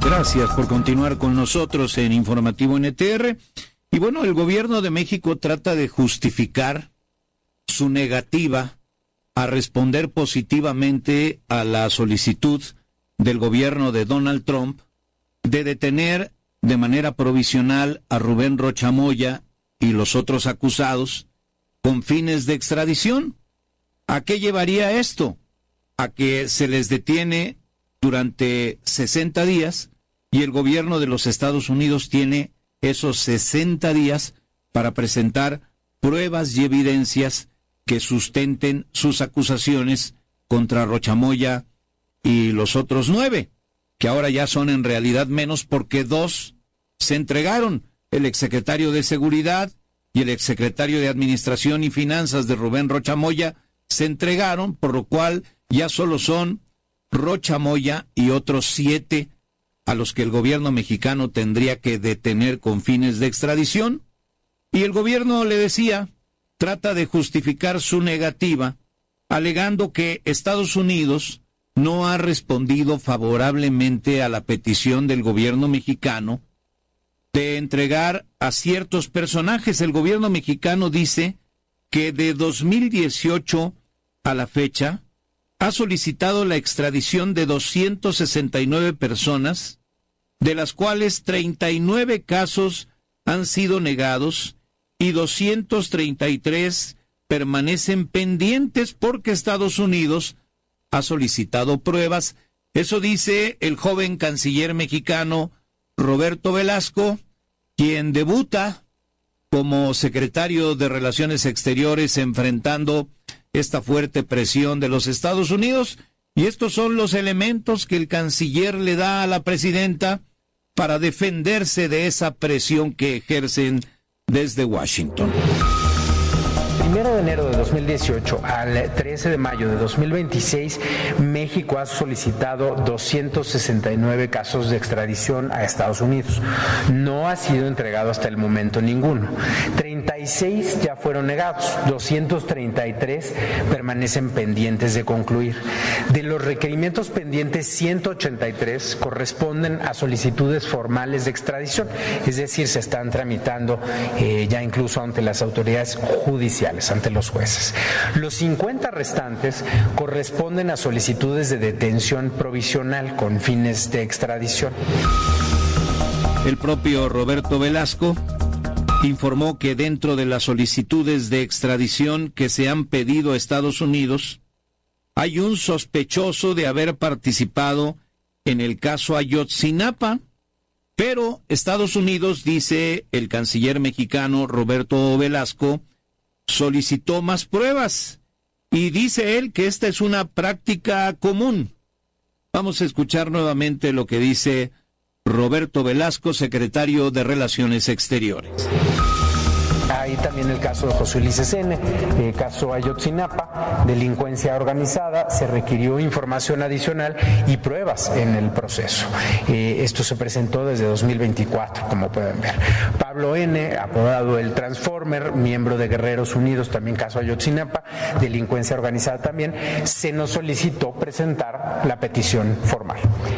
Gracias por continuar con nosotros en Informativo NTR. Y bueno, el gobierno de México trata de justificar su negativa a responder positivamente a la solicitud del gobierno de Donald Trump de detener de manera provisional a Rubén Rocha Moya y los otros acusados con fines de extradición. ¿A qué llevaría esto? A que se les detiene durante 60 días y el gobierno de los Estados Unidos tiene esos 60 días para presentar pruebas y evidencias que sustenten sus acusaciones contra Rocha Moya y los otros 9, que ahora ya son en realidad menos porque 2 se entregaron, el exsecretario de Seguridad y el exsecretario de Administración y Finanzas de Rubén Rocha Moya se entregaron, por lo cual ya solo son Rocha Moya y otros 7 a los que el gobierno mexicano tendría que detener con fines de extradición. Y el gobierno, le decía, trata de justificar su negativa, alegando que Estados Unidos no ha respondido favorablemente a la petición del gobierno mexicano de entregar a ciertos personajes. El gobierno mexicano dice que de 2018 a la fecha ha solicitado la extradición de 269 personas, de las cuales 39 casos han sido negados y 233 permanecen pendientes porque Estados Unidos ha solicitado pruebas. Eso dice el joven canciller mexicano Roberto Velasco, quien debuta como secretario de Relaciones Exteriores enfrentando esta fuerte presión de los Estados Unidos. Y estos son los elementos que el canciller le da a la presidenta para defenderse de esa presión que ejercen desde Washington. 1 de enero de 2018 al 13 de mayo de 2026, México ha solicitado 269 casos de extradición a Estados Unidos. No ha sido entregado hasta el momento ninguno. 36 ya fueron negados, 233 permanecen pendientes de concluir. De los requerimientos pendientes, 183 corresponden a solicitudes formales de extradición, es decir, se están tramitando ya incluso ante las autoridades judiciales, ante los jueces. Los 50 restantes corresponden a solicitudes de detención provisional con fines de extradición. El propio Roberto Velasco informó que dentro de las solicitudes de extradición que se han pedido a Estados Unidos, hay un sospechoso de haber participado en el caso Ayotzinapa, pero Estados Unidos, dice el canciller mexicano Roberto Velasco, solicitó más pruebas y dice él que esta es una práctica común. Vamos a escuchar nuevamente lo que dice Roberto Velasco, secretario de Relaciones Exteriores. Hay también el caso de José Ulises N., el caso Ayotzinapa, delincuencia organizada, se requirió información adicional y pruebas en el proceso. Esto se presentó desde 2024, como pueden ver. Pablo N., apodado el Transformer, miembro de Guerreros Unidos, también caso Ayotzinapa, delincuencia organizada también, se nos solicitó presentar la petición formal.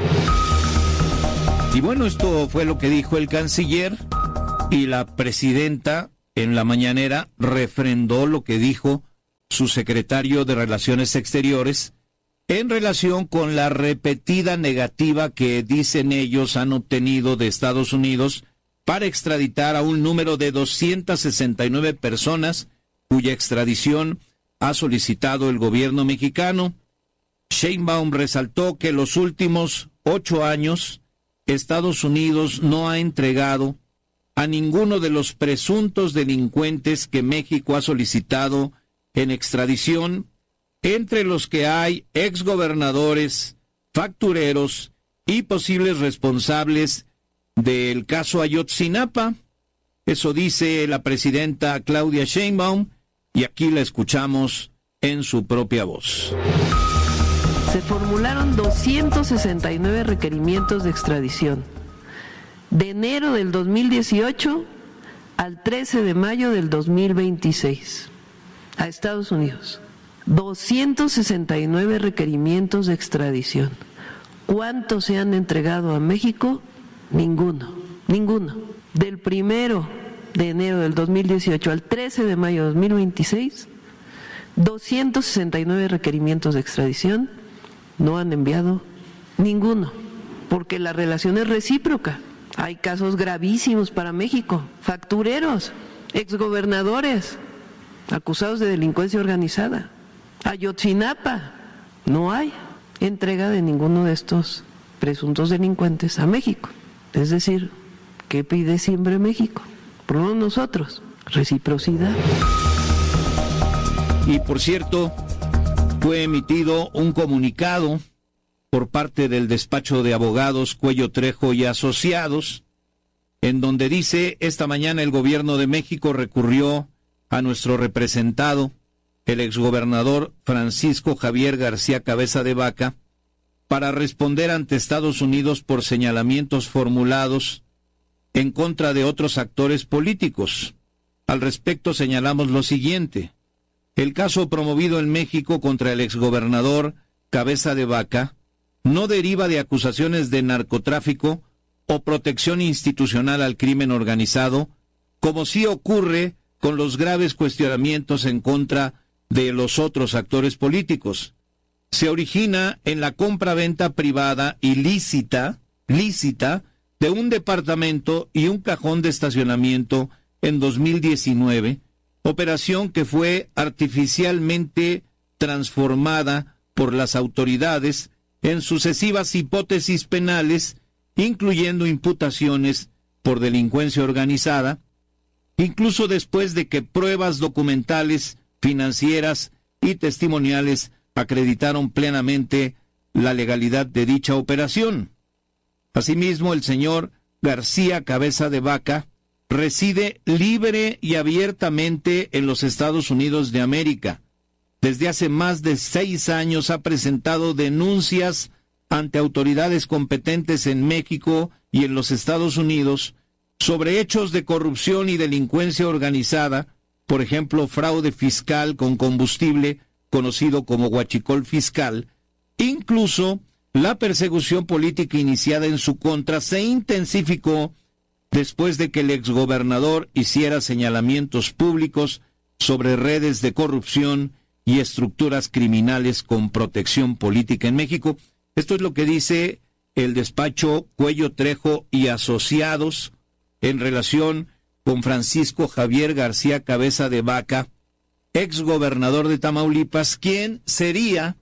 Y bueno, esto fue lo que dijo el canciller y la presidenta en la mañanera refrendó lo que dijo su secretario de Relaciones Exteriores en relación con la repetida negativa que dicen ellos han obtenido de Estados Unidos para extraditar a un número de 269 personas cuya extradición ha solicitado el gobierno mexicano. Sheinbaum resaltó que los últimos 8 años Estados Unidos no ha entregado a ninguno de los presuntos delincuentes que México ha solicitado en extradición, entre los que hay exgobernadores, factureros y posibles responsables del caso Ayotzinapa. Eso dice la presidenta Claudia Sheinbaum, y aquí la escuchamos en su propia voz. Se formularon 269 requerimientos de extradición de enero del 2018 al 13 de mayo del 2026 a Estados Unidos. 269 requerimientos de extradición. ¿Cuántos se han entregado a México? Ninguno. Del 1 de enero del 2018 al 13 de mayo de 2026, 269 requerimientos de extradición, no han enviado ninguno, porque la relación es recíproca. Hay casos gravísimos para México, factureros, exgobernadores, acusados de delincuencia organizada. Ayotzinapa, no hay entrega de ninguno de estos presuntos delincuentes a México. Es decir, ¿qué pide siempre México? Por nosotros, reciprocidad. Y por cierto, fue emitido un comunicado por parte del despacho de abogados Cuello Trejo y Asociados, en donde dice: esta mañana el gobierno de México recurrió a nuestro representado, el exgobernador Francisco Javier García Cabeza de Vaca, para responder ante Estados Unidos por señalamientos formulados en contra de otros actores políticos. Al respecto señalamos lo siguiente: el caso promovido en México contra el exgobernador Cabeza de Vaca no deriva de acusaciones de narcotráfico o protección institucional al crimen organizado, como sí ocurre con los graves cuestionamientos en contra de los otros actores políticos. Se origina en la compra-venta privada ilícita de un departamento y un cajón de estacionamiento en 2019, operación que fue artificialmente transformada por las autoridades en sucesivas hipótesis penales, incluyendo imputaciones por delincuencia organizada, incluso después de que pruebas documentales, financieras y testimoniales acreditaron plenamente la legalidad de dicha operación. Asimismo, el señor García Cabeza de Vaca reside libre y abiertamente en los Estados Unidos de América. Desde hace más de 6 años ha presentado denuncias ante autoridades competentes en México y en los Estados Unidos sobre hechos de corrupción y delincuencia organizada, por ejemplo, fraude fiscal con combustible, conocido como huachicol fiscal. Incluso la persecución política iniciada en su contra se intensificó después de que el exgobernador hiciera señalamientos públicos sobre redes de corrupción y estructuras criminales con protección política en México. Esto es lo que dice el despacho Cuello Trejo y Asociados en relación con Francisco Javier García Cabeza de Vaca, exgobernador de Tamaulipas, quien sería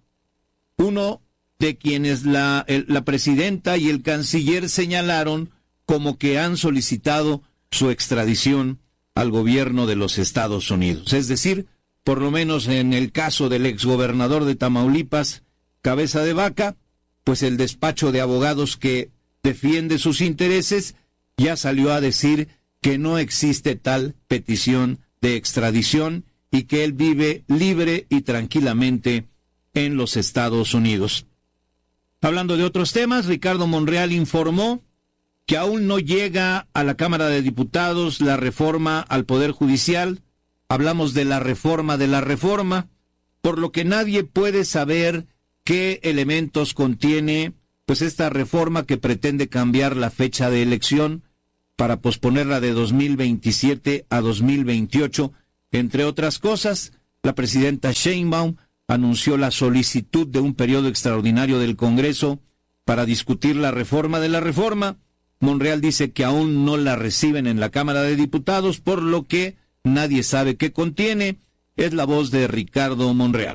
uno de quienes la presidenta y el canciller señalaron como que han solicitado su extradición al gobierno de los Estados Unidos. Es decir, por lo menos en el caso del exgobernador de Tamaulipas, Cabeza de Vaca, pues el despacho de abogados que defiende sus intereses ya salió a decir que no existe tal petición de extradición y que él vive libre y tranquilamente en los Estados Unidos. Hablando de otros temas, Ricardo Monreal informó que aún no llega a la Cámara de Diputados la reforma al Poder Judicial. Hablamos de la reforma, por lo que nadie puede saber qué elementos contiene pues esta reforma que pretende cambiar la fecha de elección para posponerla de 2027 a 2028. Entre otras cosas, la presidenta Sheinbaum anunció la solicitud de un periodo extraordinario del Congreso para discutir la reforma de la reforma. Monreal dice que aún no la reciben en la Cámara de Diputados, por lo que nadie sabe qué contiene. Es la voz de Ricardo Monreal.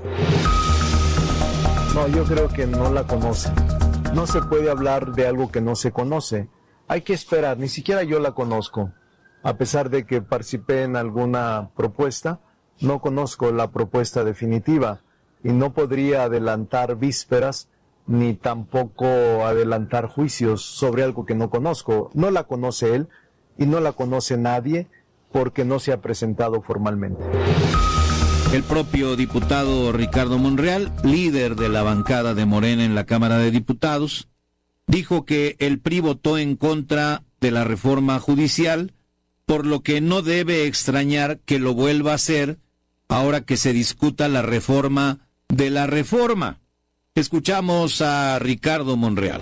No, yo creo que no la conoce. No se puede hablar de algo que no se conoce. Hay que esperar, ni siquiera yo la conozco. A pesar de que participé en alguna propuesta, no conozco la propuesta definitiva y no podría adelantar vísperas ni tampoco adelantar juicios sobre algo que no conozco. No la conoce él y no la conoce nadie porque no se ha presentado formalmente. El propio diputado Ricardo Monreal, líder de la bancada de Morena en la Cámara de Diputados, dijo que el PRI votó en contra de la reforma judicial, por lo que no debe extrañar que lo vuelva a hacer ahora que se discuta la reforma de la reforma. Escuchamos a Ricardo Monreal.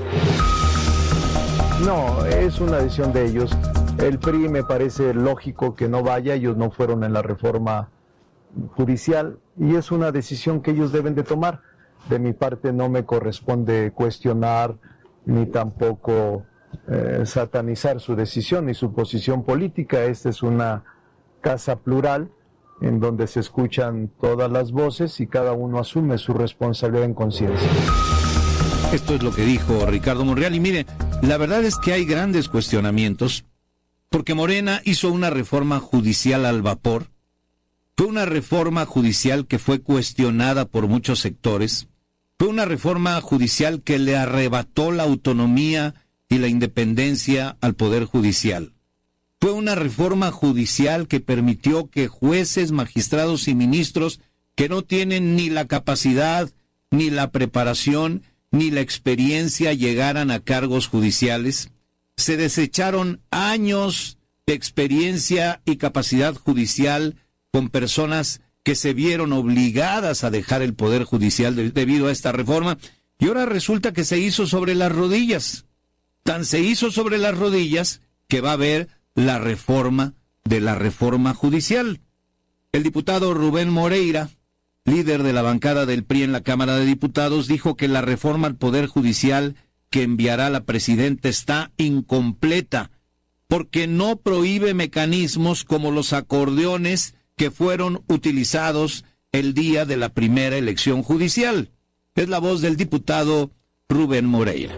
No, es una decisión de ellos. El PRI me parece lógico que no vaya, ellos no fueron en la reforma judicial y es una decisión que ellos deben de tomar. De mi parte no me corresponde cuestionar ni tampoco satanizar su decisión ni su posición política. Esta es una casa plural en donde se escuchan todas las voces y cada uno asume su responsabilidad en conciencia. Esto es lo que dijo Ricardo Monreal. Y mire, la verdad es que hay grandes cuestionamientos, porque Morena hizo una reforma judicial al vapor. Fue una reforma judicial que fue cuestionada por muchos sectores. Fue una reforma judicial que le arrebató la autonomía y la independencia al Poder Judicial. Fue una reforma judicial que permitió que jueces, magistrados y ministros que no tienen ni la capacidad, ni la preparación, ni la experiencia llegaran a cargos judiciales. Se desecharon años de experiencia y capacidad judicial con personas que se vieron obligadas a dejar el Poder Judicial debido a esta reforma, y ahora resulta que se hizo sobre las rodillas. Tan se hizo sobre las rodillas que va a haber la reforma de la reforma judicial. El diputado Rubén Moreira, líder de la bancada del PRI en la Cámara de Diputados, dijo que la reforma al Poder Judicial que enviará la presidenta está incompleta, porque no prohíbe mecanismos como los acordeones que fueron utilizados el día de la primera elección judicial. Es la voz del diputado Rubén Moreira.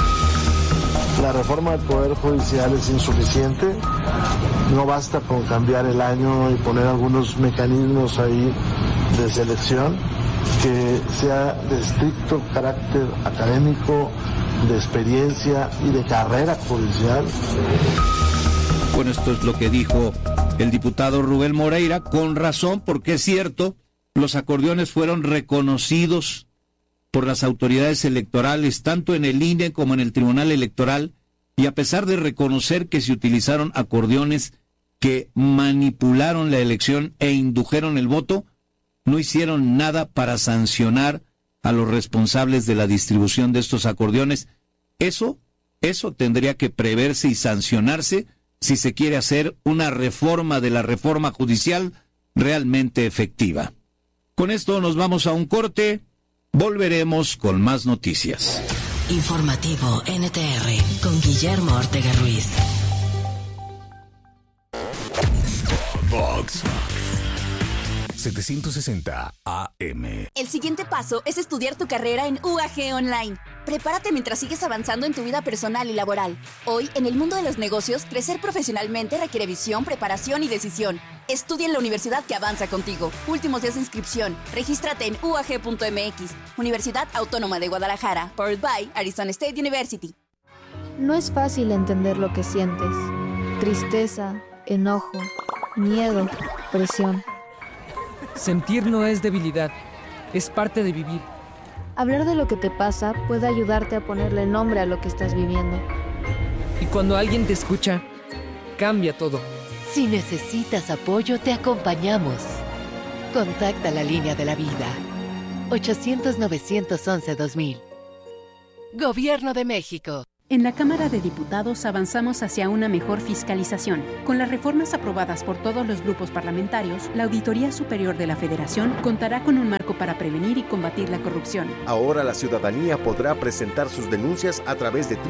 La reforma del Poder Judicial es insuficiente, no basta con cambiar el año y poner algunos mecanismos ahí de selección, que sea de estricto carácter académico, de experiencia y de carrera judicial. Bueno, esto es lo que dijo el diputado Rubén Moreira, con razón, porque es cierto, los acordeones fueron reconocidos por las autoridades electorales, tanto en el INE como en el Tribunal Electoral, y a pesar de reconocer que se utilizaron acordeones que manipularon la elección e indujeron el voto, no hicieron nada para sancionar a los responsables de la distribución de estos acordeones. Eso tendría que preverse y sancionarse si se quiere hacer una reforma de la reforma judicial realmente efectiva. Con esto nos vamos a un corte. Volveremos con más noticias. Informativo NTR con Guillermo Ortega Ruiz. Vox 760 AM. El siguiente paso es estudiar tu carrera en UAG Online. Prepárate mientras sigues avanzando en tu vida personal y laboral. Hoy, en el mundo de los negocios, crecer profesionalmente requiere visión, preparación y decisión. Estudia en la universidad que avanza contigo. Últimos días de inscripción. Regístrate en uag.mx. Universidad Autónoma de Guadalajara. Powered by Arizona State University. No es fácil entender lo que sientes. Tristeza, enojo, miedo, presión. Sentir no es debilidad, es parte de vivir. Hablar de lo que te pasa puede ayudarte a ponerle nombre a lo que estás viviendo. Y cuando alguien te escucha, cambia todo. Si necesitas apoyo, te acompañamos. Contacta la línea de la vida. 800-911-2000. Gobierno de México. En la Cámara de Diputados avanzamos hacia una mejor fiscalización. Con las reformas aprobadas por todos los grupos parlamentarios, la Auditoría Superior de la Federación contará con un marco para prevenir y combatir la corrupción. Ahora la ciudadanía podrá presentar sus denuncias a través de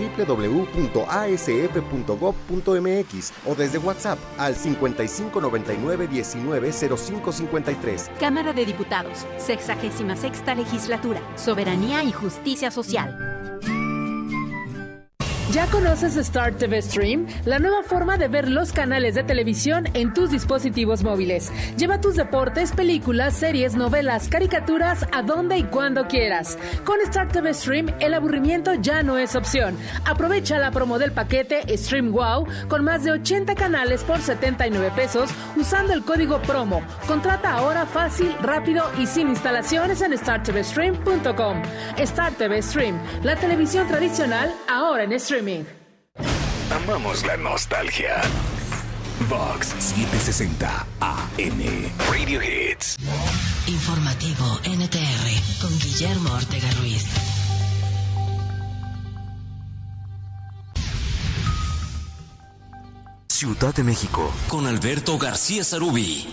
www.asf.gov.mx o desde WhatsApp al 5599-190553. Cámara de Diputados, 66ª Legislatura, Soberanía y Justicia Social. ¿Ya conoces Star TV Stream? La nueva forma de ver los canales de televisión en tus dispositivos móviles. Lleva tus deportes, películas, series, novelas, caricaturas a donde y cuando quieras. Con Star TV Stream, el aburrimiento ya no es opción. Aprovecha la promo del paquete Stream Wow con más de 80 canales por 79 pesos usando el código PROMO. Contrata ahora fácil, rápido y sin instalaciones en startvstream.com. Star TV Stream, la televisión tradicional ahora en streaming. Amamos la nostalgia. Vox 760 AM. Radio Hits. Informativo NTR con Guillermo Ortega Ruiz. Ciudad de México, con Alberto García Sarubí.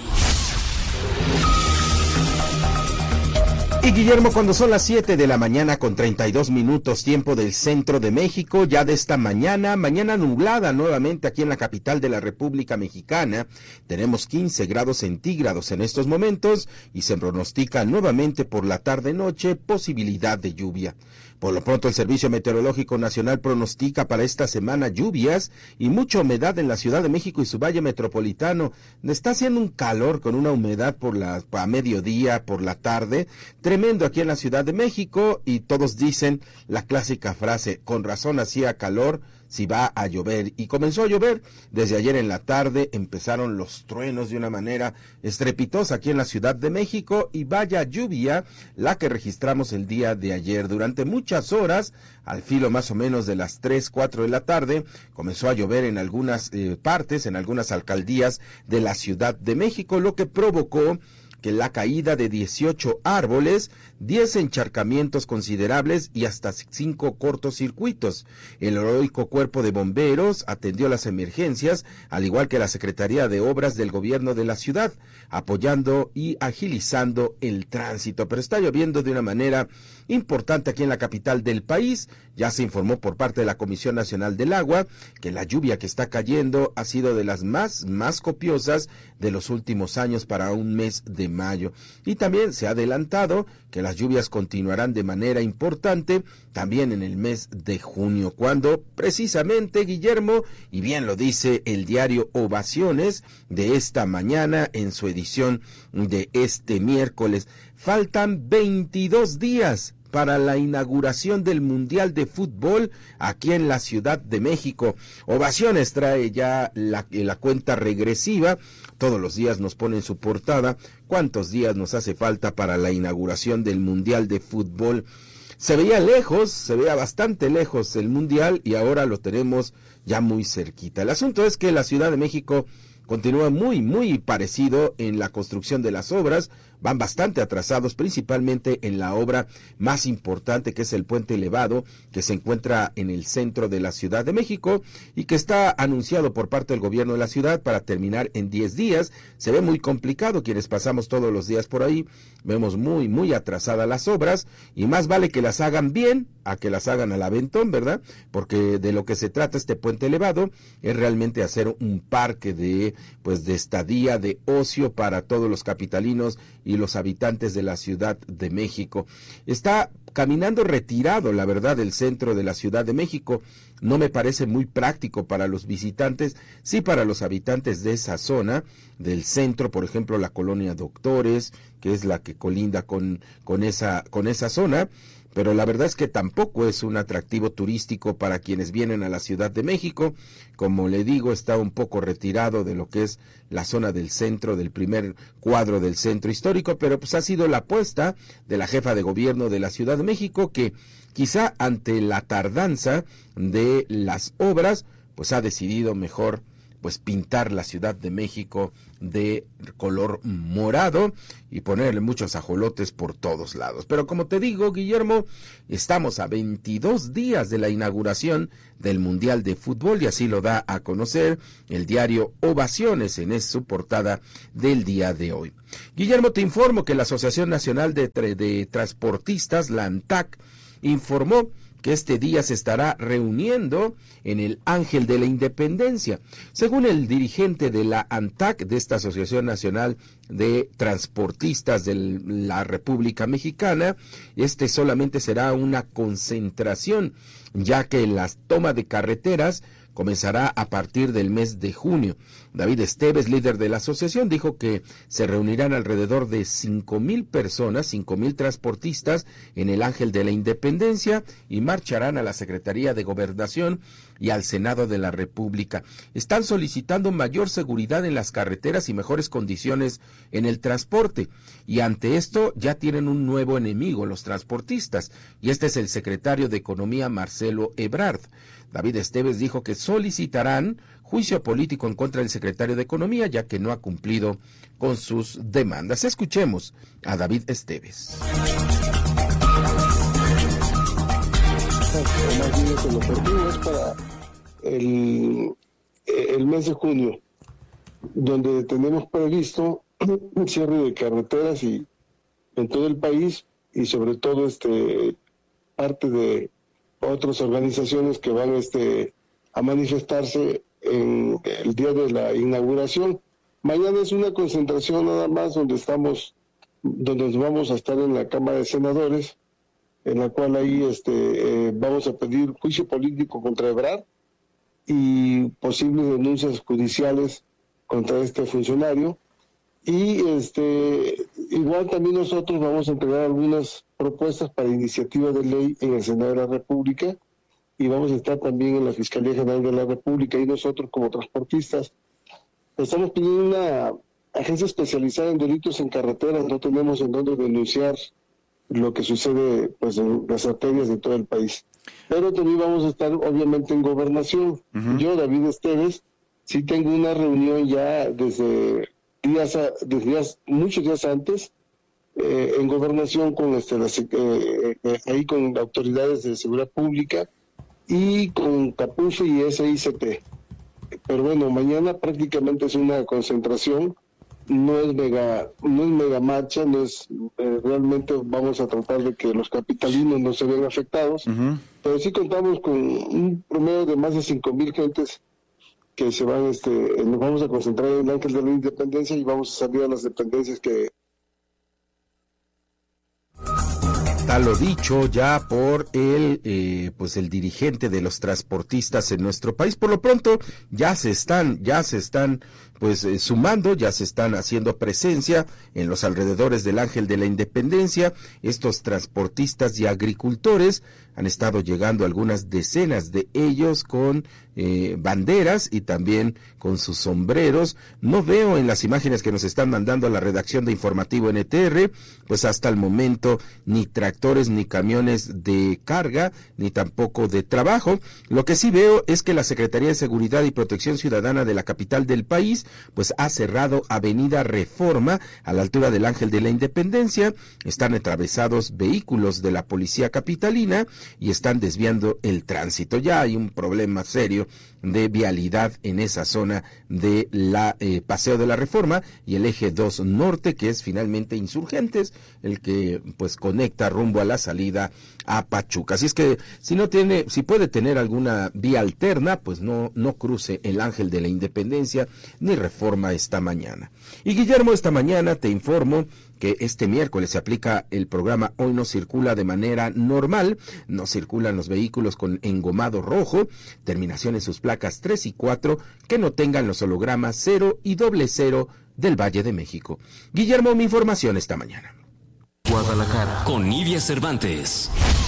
Y Guillermo, cuando son las 7 de la mañana con 32 minutos, tiempo del centro de México, ya de esta mañana nublada nuevamente aquí en la capital de la República Mexicana. Tenemos 15 grados centígrados en estos momentos y se pronostica nuevamente por la tarde-noche posibilidad de lluvia. Por lo pronto, el Servicio Meteorológico Nacional pronostica para esta semana lluvias y mucha humedad en la Ciudad de México y su valle metropolitano. Está haciendo un calor con una humedad a mediodía, por la tarde, tremendo aquí en la Ciudad de México, y todos dicen la clásica frase: con razón hacía calor si va a llover. Y comenzó a llover desde ayer en la tarde, empezaron los truenos de una manera estrepitosa aquí en la Ciudad de México, y vaya lluvia la que registramos el día de ayer. Durante muchas horas, al filo más o menos de las 3, 4 de la tarde, comenzó a llover en algunas partes, en algunas alcaldías de la Ciudad de México, lo que provocó que la caída de 18 árboles, 10 encharcamientos considerables y hasta 5 cortocircuitos. El heroico cuerpo de bomberos atendió las emergencias, al igual que la Secretaría de Obras del Gobierno de la ciudad, apoyando y agilizando el tránsito. Pero está lloviendo de una manera importante aquí en la capital del país. Ya se informó por parte de la Comisión Nacional del Agua que la lluvia que está cayendo ha sido de las más copiosas de los últimos años para un mes de mayo. Y también se ha adelantado que las lluvias continuarán de manera importante también en el mes de junio, cuando precisamente, Guillermo, y bien lo dice el diario Ovaciones de esta mañana en su edición de este miércoles, faltan 22 días para la inauguración del Mundial de Fútbol aquí en la Ciudad de México. Ovaciones trae ya la cuenta regresiva. Todos los días nos pone en su portada cuántos días nos hace falta para la inauguración del Mundial de Fútbol. Se veía bastante lejos el Mundial, y ahora lo tenemos ya muy cerquita. El asunto es que la Ciudad de México continúa muy parecido en la construcción de las obras. Van bastante atrasados, principalmente en la obra más importante, que es el puente elevado, que se encuentra en el centro de la Ciudad de México y que está anunciado por parte del gobierno de la ciudad para terminar en 10 días. Se ve muy complicado, quienes pasamos todos los días por ahí, vemos muy atrasadas las obras, y más vale que las hagan bien a que las hagan al aventón, ¿verdad? Porque de lo que se trata este puente elevado es realmente hacer un parque de estadía, de ocio para todos los capitalinos y los habitantes de la Ciudad de México. Está caminando retirado, la verdad, del centro de la Ciudad de México. No me parece muy práctico para los visitantes, sí para los habitantes de esa zona, del centro, por ejemplo, la colonia Doctores, que es la que colinda con esa zona. Pero la verdad es que tampoco es un atractivo turístico para quienes vienen a la Ciudad de México. Como le digo, está un poco retirado de lo que es la zona del centro, del primer cuadro del centro histórico, pero pues ha sido la apuesta de la jefa de gobierno de la Ciudad de México, que quizá ante la tardanza de las obras, pues ha decidido mejor pintar la Ciudad de México de color morado y ponerle muchos ajolotes por todos lados. Pero como te digo, Guillermo, estamos a 22 días de la inauguración del Mundial de Fútbol, y así lo da a conocer el diario Ovaciones en su portada del día de hoy. Guillermo, te informo que la Asociación Nacional de Transportistas, la ANTAC, informó que este día se estará reuniendo en el Ángel de la Independencia. Según el dirigente de la ANTAC, de esta Asociación Nacional de Transportistas de la República Mexicana, este solamente será una concentración, ya que la toma de carreteras comenzará a partir del mes de junio. David Esteves, líder de la asociación, dijo que se reunirán alrededor de 5,000 personas, 5,000 transportistas en el Ángel de la Independencia, y marcharán a la Secretaría de Gobernación y al Senado de la República. Están solicitando mayor seguridad en las carreteras y mejores condiciones en el transporte, y ante esto ya tienen un nuevo enemigo, los transportistas, y este es el secretario de Economía, Marcelo Ebrard. David Esteves dijo que solicitarán juicio político en contra del secretario de Economía, ya que no ha cumplido con sus demandas. Escuchemos a David Esteves. El operativo es para el mes de junio, donde tenemos previsto un cierre de carreteras y en todo el país, y sobre todo parte de otras organizaciones que van a manifestarse en el día de la inauguración. Mañana es una concentración nada más donde nos vamos a estar en la Cámara de Senadores, en la cual ahí vamos a pedir juicio político contra Ebrard y posibles denuncias judiciales contra este funcionario. Y igual también nosotros vamos a entregar algunas propuestas para iniciativa de ley en el Senado de la República, y vamos a estar también en la Fiscalía General de la República, y nosotros como transportistas estamos pidiendo una agencia especializada en delitos en carreteras. No tenemos en dónde denunciar lo que sucede pues en las arterias de todo el país. Pero también vamos a estar obviamente en Gobernación. Uh-huh. Yo, David Esteves, sí tengo una reunión ya desde muchos días antes en Gobernación con ahí con autoridades de seguridad pública y con Capufe y SICT. Pero bueno, mañana prácticamente es una concentración, no es mega marcha, realmente vamos a tratar de que los capitalinos no se vean afectados, uh-huh. Pero sí contamos con un promedio de más de 5,000 gentes que se van, nos vamos a concentrar en el Ángel de la Independencia y vamos a salir a las dependencias que... Tal lo dicho ya por el dirigente de los transportistas en nuestro país. Por lo pronto ya se están sumando, ya se están haciendo presencia en los alrededores del Ángel de la Independencia. Estos transportistas y agricultores han estado llegando, algunas decenas de ellos, con banderas y también con sus sombreros. No veo en las imágenes que nos están mandando a la redacción de Informativo NTR, pues hasta el momento ni tractores ni camiones de carga, ni tampoco de trabajo. Lo que sí veo es que la Secretaría de Seguridad y Protección Ciudadana de la capital del país pues ha cerrado Avenida Reforma a la altura del Ángel de la Independencia. Están atravesados vehículos de la policía capitalina y están desviando el tránsito. Ya hay un problema serio de vialidad en esa zona de la Paseo de la Reforma y el eje 2 norte, que es finalmente Insurgentes, el que pues conecta rumbo a la salida a Pachuca. Así es que si puede tener alguna vía alterna, pues no cruce el Ángel de la Independencia ni Reforma esta mañana. Y Guillermo, esta mañana te informo que este miércoles se aplica el programa Hoy no circula de manera normal. No circulan los vehículos con engomado rojo, terminación en sus placas 3 y 4, que no tengan los hologramas 0 y 00 del Valle de México. Guillermo, mi información esta mañana. Guadalajara, con Nidia Cervantes.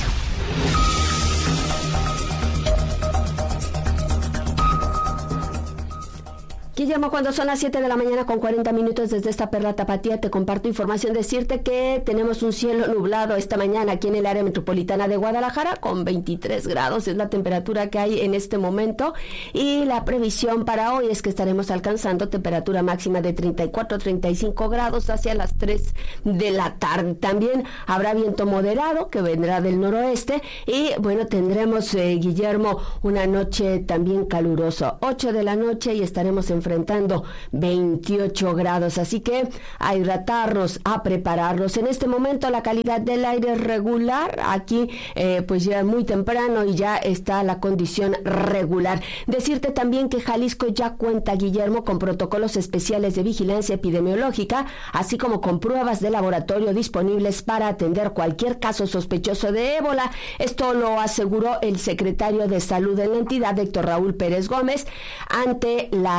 Guillermo, cuando son las 7 de la mañana con 40 minutos desde esta Perla Tapatía, te comparto información. Decirte que tenemos un cielo nublado esta mañana aquí en el área metropolitana de Guadalajara con 23 grados, es la temperatura que hay en este momento, y la previsión para hoy es que estaremos alcanzando temperatura máxima de 34-35 grados hacia las 3 de la tarde. También habrá viento moderado que vendrá del noroeste y bueno, tendremos, Guillermo, una noche también calurosa, 8 de la noche, y estaremos enfrentando 28 grados, así que a hidratarnos, a prepararnos. En este momento la calidad del aire es regular, aquí pues ya muy temprano y ya está la condición regular. Decirte también que Jalisco ya cuenta, Guillermo, con protocolos especiales de vigilancia epidemiológica, así como con pruebas de laboratorio disponibles para atender cualquier caso sospechoso de ébola. Esto lo aseguró el secretario de Salud de la entidad, Héctor Raúl Pérez Gómez, ante la alerta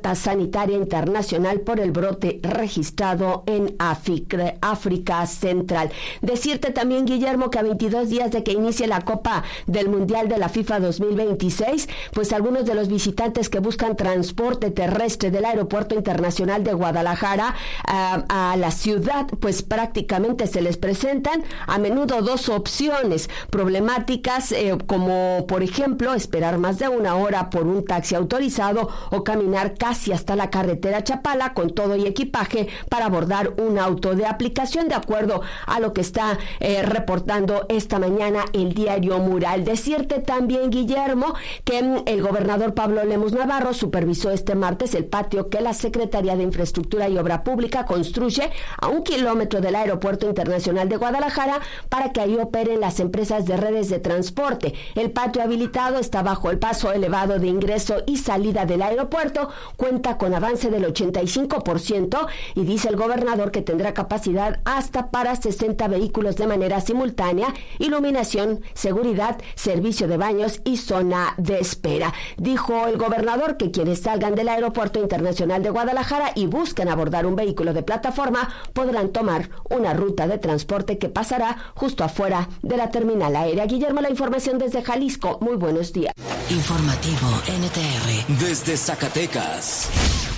alerta sanitaria internacional por el brote registrado en África Central. Decirte también, Guillermo, que a 22 días de que inicie la Copa del Mundial de la FIFA 2026, pues algunos de los visitantes que buscan transporte terrestre del Aeropuerto Internacional de Guadalajara a la ciudad, pues prácticamente se les presentan a menudo dos opciones problemáticas, como por ejemplo esperar más de una hora por un taxi autorizado o caminar casi hasta la carretera Chapala con todo y equipaje para abordar un auto de aplicación, de acuerdo a lo que está reportando esta mañana el diario Mural. Decirte también, Guillermo, que el gobernador Pablo Lemus Navarro supervisó este martes el patio que la Secretaría de Infraestructura y Obra Pública construye a 1 kilómetro del Aeropuerto Internacional de Guadalajara para que ahí operen las empresas de redes de transporte. El patio habilitado está bajo el paso elevado de ingreso y salida del aeropuerto, cuenta con avance del 85% y dice el gobernador que tendrá capacidad hasta para 60 vehículos de manera simultánea, iluminación, seguridad, servicio de baños y zona de espera. Dijo el gobernador que quienes salgan del Aeropuerto Internacional de Guadalajara y busquen abordar un vehículo de plataforma podrán tomar una ruta de transporte que pasará justo afuera de la terminal aérea. Guillermo, la información desde Jalisco. Muy buenos días. Informativo NTR. Desde Zacatecas.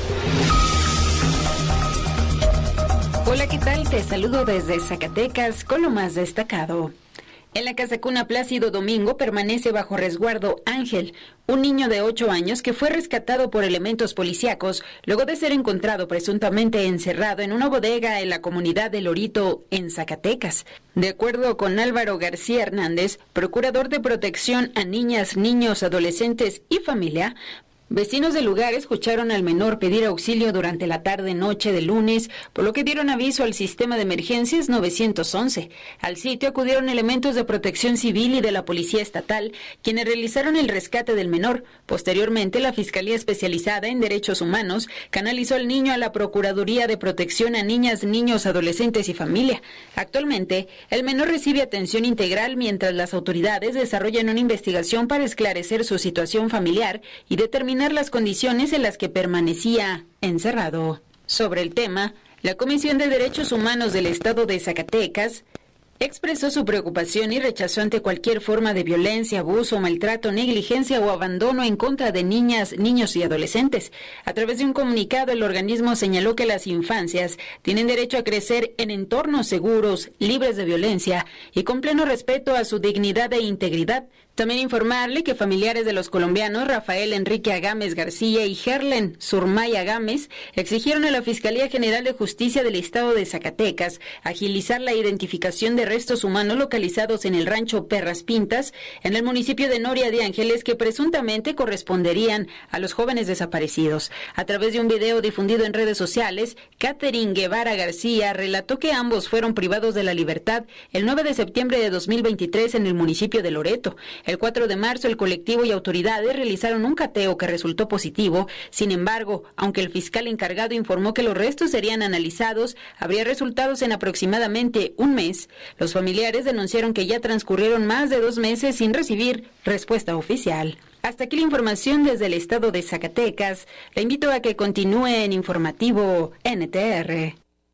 Hola, ¿qué tal? Te saludo desde Zacatecas con lo más destacado. En la Casa Cuna Plácido Domingo permanece bajo resguardo Ángel, un niño de 8 años que fue rescatado por elementos policíacos luego de ser encontrado presuntamente encerrado en una bodega en la comunidad de Lorito, en Zacatecas. De acuerdo con Álvaro García Hernández, procurador de protección a niñas, niños, adolescentes y familia, vecinos del lugar escucharon al menor pedir auxilio durante la tarde-noche del lunes, por lo que dieron aviso al sistema de emergencias 911. Al sitio acudieron elementos de protección civil y de la policía estatal, quienes realizaron el rescate del menor. Posteriormente, la Fiscalía Especializada en Derechos Humanos canalizó al niño a la Procuraduría de Protección a Niñas, Niños, Adolescentes y Familia. Actualmente, el menor recibe atención integral mientras las autoridades desarrollan una investigación para esclarecer su situación familiar y determinar las condiciones en las que permanecía encerrado. Sobre el tema, la Comisión de Derechos Humanos del Estado de Zacatecas expresó su preocupación y rechazó ante cualquier forma de violencia, abuso, maltrato, negligencia o abandono en contra de niñas, niños y adolescentes. A través de un comunicado, el organismo señaló que las infancias tienen derecho a crecer en entornos seguros, libres de violencia y con pleno respeto a su dignidad e integridad. También informarle que familiares de los colombianos Rafael Enrique Agames García y Gerlen Surmay Agames exigieron a la Fiscalía General de Justicia del Estado de Zacatecas agilizar la identificación de restos humanos localizados en el rancho Perras Pintas, en el municipio de Noria de Ángeles, que presuntamente corresponderían a los jóvenes desaparecidos. A través de un video difundido en redes sociales, Catherine Guevara García relató que ambos fueron privados de la libertad el 9 de septiembre de 2023 en el municipio de Loreto. El 4 de marzo, el colectivo y autoridades realizaron un cateo que resultó positivo. Sin embargo, aunque el fiscal encargado informó que los restos serían analizados, habría resultados en aproximadamente un mes. Los familiares denunciaron que ya transcurrieron más de 2 meses sin recibir respuesta oficial. Hasta aquí la información desde el estado de Zacatecas. Le invito a que continúe en Informativo NTR.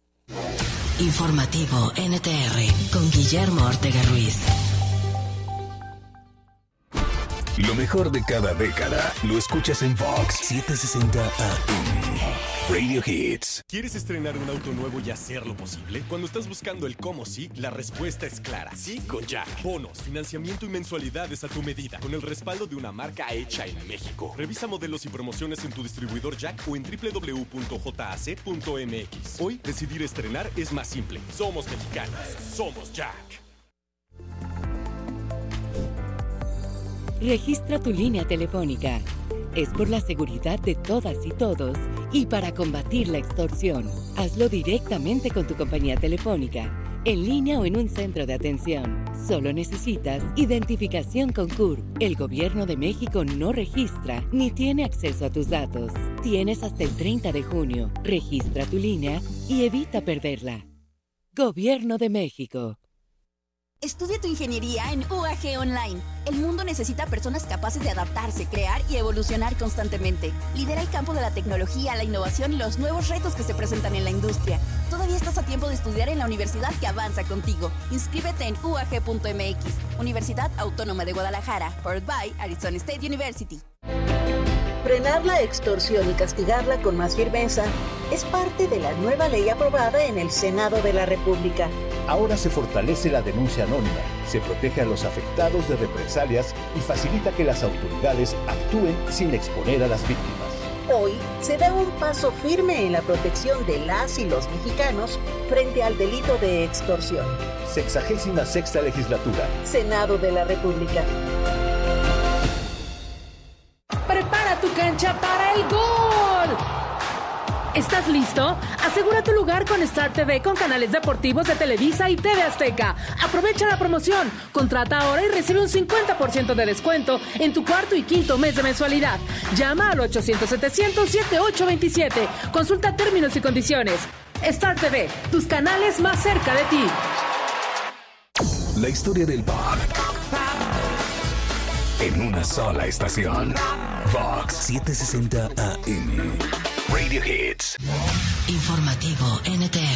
Informativo NTR con Guillermo Ortega Ruiz. Lo mejor de cada década lo escuchas en Vox 760 AM. Radio Hits. ¿Quieres estrenar un auto nuevo y hacerlo posible? Cuando estás buscando el cómo sí, la respuesta es clara. Sí con Jack. Bonos, financiamiento y mensualidades a tu medida, con el respaldo de una marca hecha en México. Revisa modelos y promociones en tu distribuidor Jack o en www.jac.mx. Hoy, decidir estrenar es más simple. Somos mexicanos. Somos Jack. Registra tu línea telefónica. Es por la seguridad de todas y todos y para combatir la extorsión. Hazlo directamente con tu compañía telefónica, en línea o en un centro de atención. Solo necesitas identificación con CURP. El Gobierno de México no registra ni tiene acceso a tus datos. Tienes hasta el 30 de junio. Registra tu línea y evita perderla. Gobierno de México. Estudia tu ingeniería en UAG Online. El mundo necesita personas capaces de adaptarse, crear y evolucionar constantemente. Lidera el campo de la tecnología, la innovación y los nuevos retos que se presentan en la industria. Todavía estás a tiempo de estudiar en la universidad que avanza contigo. Inscríbete en UAG.mx, Universidad Autónoma de Guadalajara, powered by Arizona State University. Frenar la extorsión y castigarla con más firmeza es parte de la nueva ley aprobada en el Senado de la República. Ahora se fortalece la denuncia anónima, se protege a los afectados de represalias y facilita que las autoridades actúen sin exponer a las víctimas. Hoy se da un paso firme en la protección de las y los mexicanos frente al delito de extorsión. 66ª Legislatura. Senado de la República. Prepara tu cancha para el gol. ¿Estás listo? Asegura tu lugar con Star TV con canales deportivos de Televisa y TV Azteca. Aprovecha la promoción. Contrata ahora y recibe un 50% de descuento en tu cuarto y quinto mes de mensualidad. Llama al 800-700-7827. Consulta términos y condiciones. Star TV, tus canales más cerca de ti. La historia del pop en una sola estación. Fox 760 AM. Radio Hits. Informativo NTR.